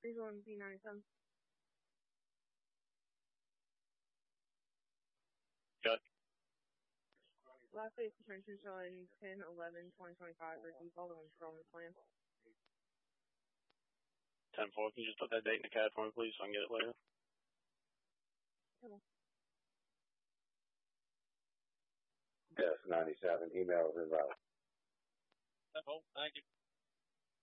3-1 B97. Got Last day of suspension showing 10/11/2025 for default and performance plan. 10-4. Can you just put that date in the CAD for me, please, so I can get it later? Cool. Yes, 97. Email is invalid. Thank you.